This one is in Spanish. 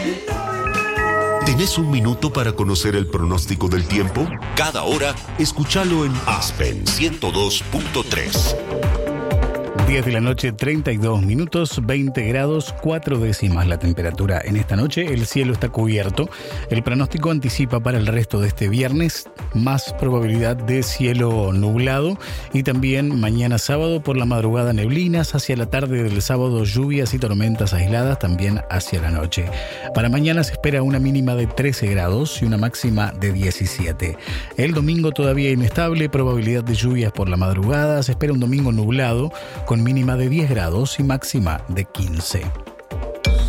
¿Tenés un minuto para conocer el pronóstico del tiempo? Cada hora, escúchalo en Aspen 102.3. 10 de la noche, 32 minutos, 20 grados, 4 décimas la temperatura en esta noche. El cielo está cubierto. El pronóstico anticipa para el resto de este viernes más probabilidad de cielo nublado y también mañana sábado por la madrugada neblinas, hacia la tarde del sábado lluvias y tormentas aisladas también hacia la noche. Para mañana se espera una mínima de 13 grados y una máxima de 17. El domingo todavía inestable, probabilidad de lluvias por la madrugada. Se espera un domingo nublado con mínima de 10 grados y máxima de 15.